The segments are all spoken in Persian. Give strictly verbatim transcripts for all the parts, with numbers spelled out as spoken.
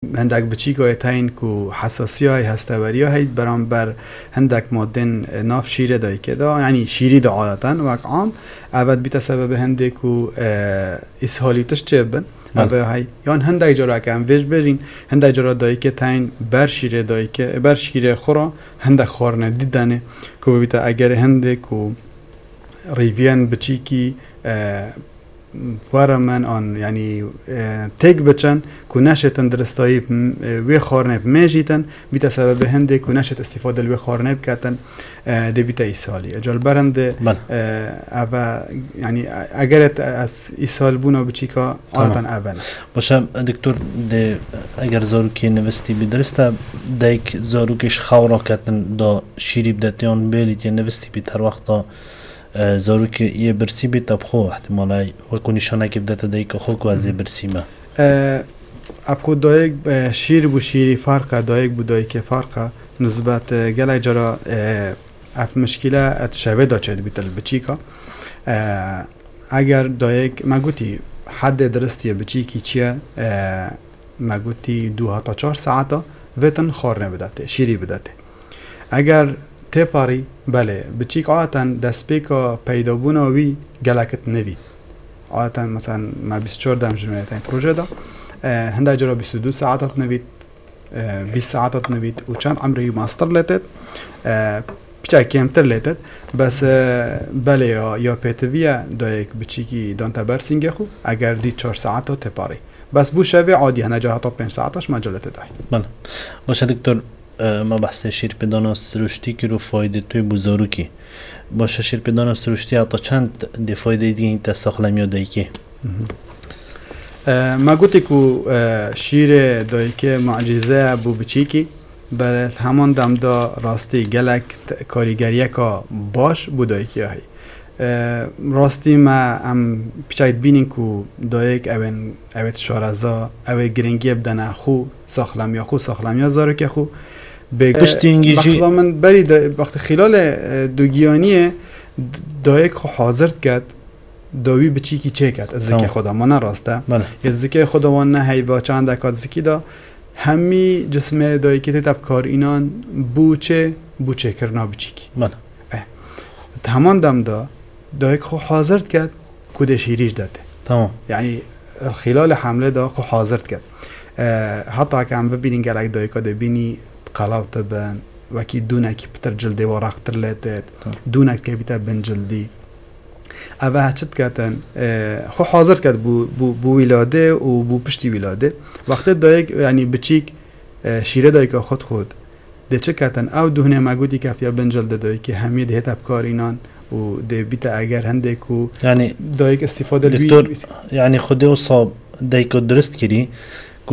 هندک بچیک های تاین کو حساسی های هستوری های برام بر هندک مادن ناف شیره دای که دا یعنی شیری دا عادتا وقت عام اول بیت سبب هندک کو اسهالیتش چبن اول های یان هندک جرا کم ویج بجین هندک جرا دای که تاین بر شیره دای که بر شیره خورا هندک خورنه دیدنه کو بیت اگر هندک کو ریویان بچیکی وارا من آن یعنی تک بچن که نشتن درستایی وی خارنه بمیجیتن بیت سبب هنده که نشت استفاده لوی خارنه بکتن ده بیت ایسالی اجال برنده اوه یعنی اگرت از ایسال بونا بچیکا آتن اوه باشه دکتور ده اگر زاروکی نوستی بدرسته ده یک زاروکش خورا کتن دا شیری بدتیان بیلیت یا نوستی بید هر وقتا زاروک یه برسی بی تب خو احتمالا وکو نشانه که بدت دایک خو که از برسی ما اپکو دایک شیر بو شیری فرقه دایک بو دایک فرقه نسبت گله جرا اف مشکله ات شوه دا چهد بیتل بچیکا اگر دایک مگوتی حد درستی بچیکی چیه مگوتی دو تا چهار ساعتا ویتن خارنه بدته شیری بدته اگر تپاری بله بچیک عادتاً دست پیکا پیدا بونا وی گلکت نوید عادتاً مثلا ما بیست و چهار دم جمعه تاین پروژه دا هنده جرا بیست و دو ساعتات نوید بیست ساعتات نوید و چند عمری ماستر لیتد پیچه کمتر لیتد بس بله یا یا پیتویه دایک بچیکی دانتا برسینگه خو اگر دید چهار ساعتا تپاری بس بو شوی عادی هنده جرا حتی پنج ساعتاش مجالت دای بله باشه دکتر ما بحث شیر پیدان سروشتی که رو فایده توی بزارو کی باشه شیر پیدان سروشتی حتی چند دی فایده دیگه این تساخلم یاده ای که ما گوتی که شیر دایی که معجزه بو بچی کی بله همان دم دا راستی گلک کاریگریه که باش بو دایی که هایی راستی ما هم پیچاید بینین که دایک اوین اوید شارزا اوید گرنگی بدن خو ساخلم یا خو ساخلم یا زارو که خو بگشتینگی مقصد من بری وقت خلال دوگیانیه دایک خو حاضر کرد داوی بچی کی چه کرد از ذکر خدا ما نراسته یه ذکر خداوند نه هیوا چند دکات ذکی دا همی جسم دایکی تب کار اینان بوچه بوچه کرنا بچی کی من همان دم دا دایک خو حاضر کرد کده شیریش داده تمام یعنی خلال حمله دا خو حاضر کرد حتی که هم ببینین گلک دایکا ده بینی قلاب تبن وکی دونک بتر جلدی ورق تر لیتت دونک که بیتا بن جلدی اوه هچت کتن خو حاضر کرد بو, بو, بو ولاده و بو پشتی ولاده وقتی دایک یعنی بچیک شیره دایکا خود خود ده چه کتن او دهنه مگودی کفتیا بن جلده دایک همی ده هتب کار اینان و ده بیتا اگر هنده کو یعنی دایک استفاده دکتور یعنی خوده و صاب دایکا درست کری کو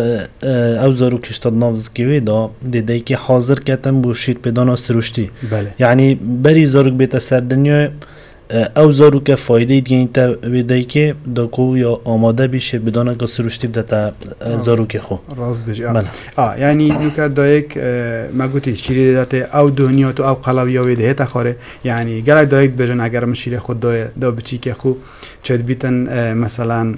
او زارو کشتاد نافذ کیوی دا دیدی که حاضر کردن بو شیر پیدان سروشتی بله یعنی بری زارو بیت سر دنیا او زارو که فایده دیگه تا ویدی که دا کو یا آماده بیشه بدانه که سروشتی بدتا زارو که خو راست بجی آه, آه یعنی دو که دا یک ما گوتی شیری داته او دنیا تو او قلبی او ویده تا خاره یعنی گلک دا یک بجن اگر من شیر خود دا, دا بچی که خو چد بیتن مثلا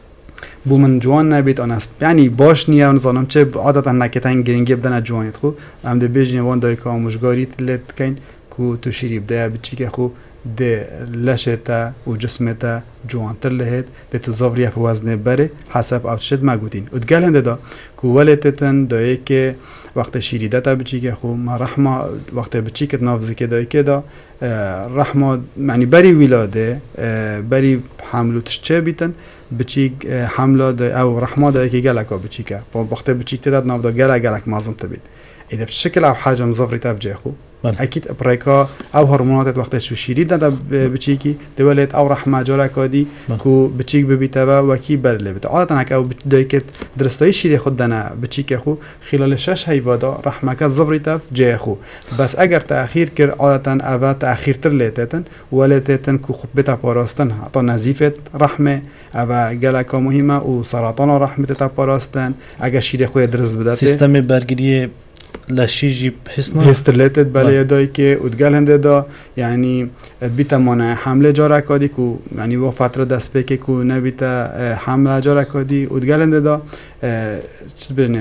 بو من جوان نبید آن است یعنی باش نیه و نزانم چه عادتا نکتن گرینگی بدن جوانیت خو هم ده بیجنی وان دای که آموشگاری تلیت کن که تو شیری بده بچی که خو ده لشتا و جسمتا جوان تر لهید ده تو زاوریه فو وزنه بره حسب آتشد مگودین ادگل هنده دا که ولیتتن دایی که وقت شیری دتا بچی که خو ما رحمه وقت بچی که نافذی که دایی که دا رحمه معنی بری ولاده بری حملو تشچه بیتن بچیک حمله ده او رحمه ده که گلک بچی که با وقت بچیک تداد ناف ده گلک گلک مازن تبید ایده بشکل او حاجه مزفری تفجه خو اكيد ابريكا او هرمونات وقت شو شيري دا بچيكي دولت او رحمه جورا كودي كو بچيك ببيتابا وكي برله بتا عادة هكا او دايكت درستاي شيري خدنا بچيك خو خلال شش هيوادا رحمه زبريتا جاي خو بس اگر تاخير كر عادة اوا تاخير تر ليتتن ولتتن كو خبتا باراستن حتى نزيفت رحمه اوا گلکا مهمه و سرطان رحمه تا باراستن اگر شيري خو درست بدات سیستم برگیری لاشيجي بحسنا هسترلتت بله دایی که ادگل هنده دا یعنی بیتا مانع حمله جارا کادی کو یعنی و فتره دست بکه کو نبیتا حمله جارا کادی ادگل هنده دا چیز